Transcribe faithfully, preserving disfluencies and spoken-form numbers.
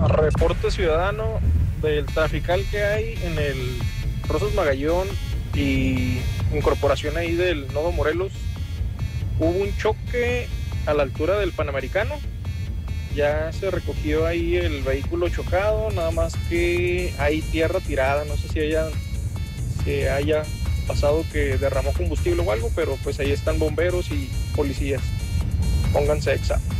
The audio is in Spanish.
Reporte ciudadano del trafical que hay en el Rosas Magallón y incorporación ahí del Nodo Morelos. Hubo un choque a la altura del Panamericano. Ya se recogió ahí el vehículo chocado, nada más que hay tierra tirada. No sé si haya, se haya pasado que derramó combustible o algo, pero pues ahí están bomberos y policías. Pónganse exa.